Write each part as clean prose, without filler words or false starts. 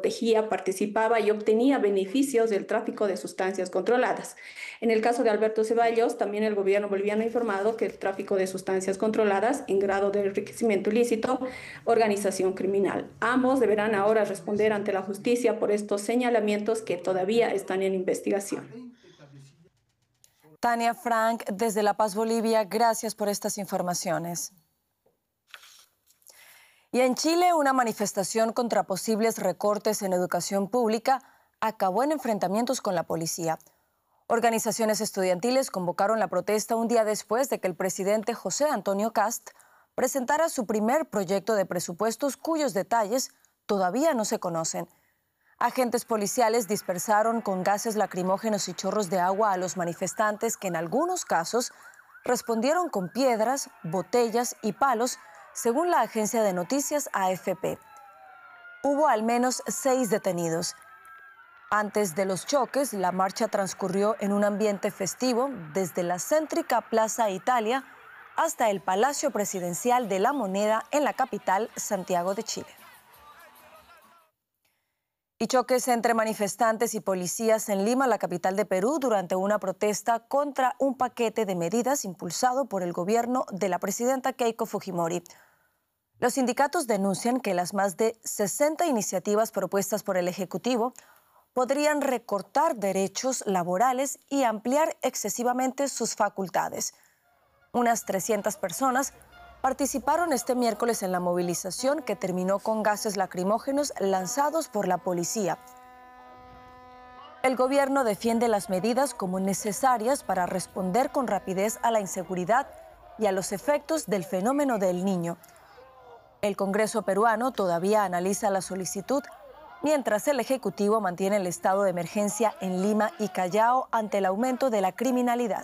protegía, participaba y obtenía beneficios del tráfico de sustancias controladas. En el caso de Alberto Ceballos, también el gobierno boliviano ha informado que el tráfico de sustancias controladas en grado de enriquecimiento ilícito, organización criminal. Ambos deberán ahora responder ante la justicia por estos señalamientos que todavía están en investigación. Tania Frank, desde La Paz, Bolivia, gracias por estas informaciones. Y en Chile, una manifestación contra posibles recortes en educación pública acabó en enfrentamientos con la policía. Organizaciones estudiantiles convocaron la protesta un día después de que el presidente José Antonio Kast presentara su primer proyecto de presupuestos cuyos detalles todavía no se conocen. Agentes policiales dispersaron con gases lacrimógenos y chorros de agua a los manifestantes que en algunos casos respondieron con piedras, botellas y palos, según la agencia de noticias AFP. Hubo al menos 6 detenidos. Antes de los choques, la marcha transcurrió en un ambiente festivo desde la céntrica Plaza Italia hasta el Palacio Presidencial de la Moneda en la capital, Santiago de Chile. Y choques entre manifestantes y policías en Lima, la capital de Perú, durante una protesta contra un paquete de medidas impulsado por el gobierno de la presidenta Keiko Fujimori. Los sindicatos denuncian que las más de 60 iniciativas propuestas por el Ejecutivo podrían recortar derechos laborales y ampliar excesivamente sus facultades. Unas 300 personas participaron este miércoles en la movilización que terminó con gases lacrimógenos lanzados por la policía. El gobierno defiende las medidas como necesarias para responder con rapidez a la inseguridad y a los efectos del fenómeno del Niño. El Congreso peruano todavía analiza la solicitud, mientras el Ejecutivo mantiene el estado de emergencia en Lima y Callao ante el aumento de la criminalidad.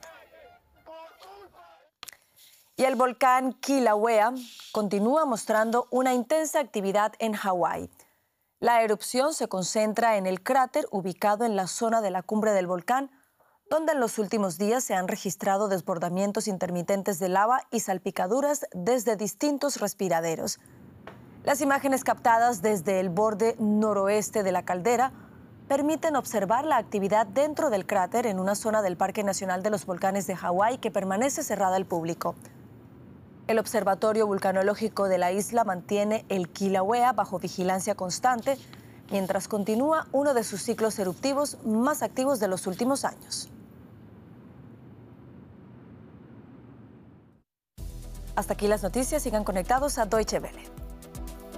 Y el volcán Kilauea continúa mostrando una intensa actividad en Hawái. La erupción se concentra en el cráter ubicado en la zona de la cumbre del volcán, donde en los últimos días se han registrado desbordamientos intermitentes de lava y salpicaduras desde distintos respiraderos. Las imágenes captadas desde el borde noroeste de la caldera permiten observar la actividad dentro del cráter en una zona del Parque Nacional de los Volcanes de Hawái que permanece cerrada al público. El Observatorio Vulcanológico de la isla mantiene el Kilauea bajo vigilancia constante, mientras continúa uno de sus ciclos eruptivos más activos de los últimos años. Hasta aquí las noticias. Sigan conectados a Deutsche Welle.